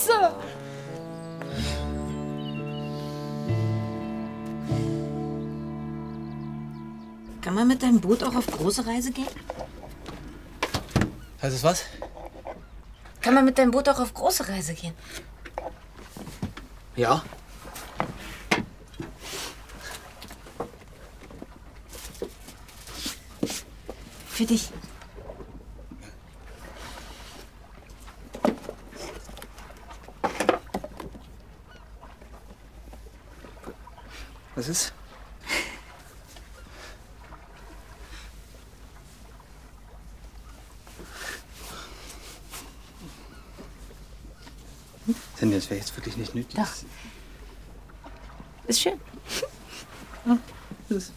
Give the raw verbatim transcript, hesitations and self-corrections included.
Scheiße! Kann man mit deinem Boot auch auf große Reise gehen? Heißt es was? Kann man mit deinem Boot auch auf große Reise gehen? Ja. Für dich. Was ist? Denn das wäre jetzt wirklich nicht nötig. Doch. Ist schön. Ja, das